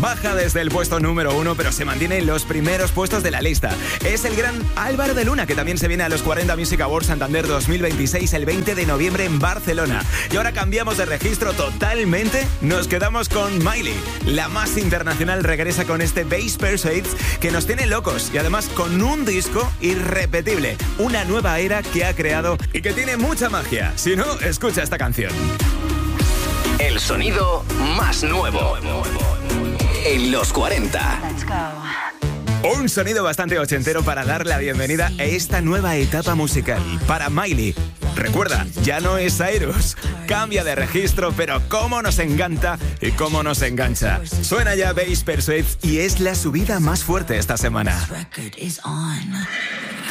Baja desde el puesto número 1, pero se mantiene en los primeros puestos de la lista. Es el gran Álvaro de Luna, que también se viene a los 40 Music Awards Santander 2026 el 20 de noviembre en Barcelona. Y ahora cambiamos de registro totalmente. Nos quedamos con Miley. La más internacional regresa con este Bass Persuades que nos tiene locos y además con un disco irrepetible. Una nueva era que ha creado y que tiene mucha magia. Si no, escucha esta canción. El sonido más nuevo en los 40. Un sonido bastante ochentero para dar la bienvenida a esta nueva etapa musical para Miley. Recuerda, ya no es Cyrus. Cambia de registro, pero cómo nos encanta y cómo nos engancha. Suena ya Bass Persuades y es la subida más fuerte esta semana.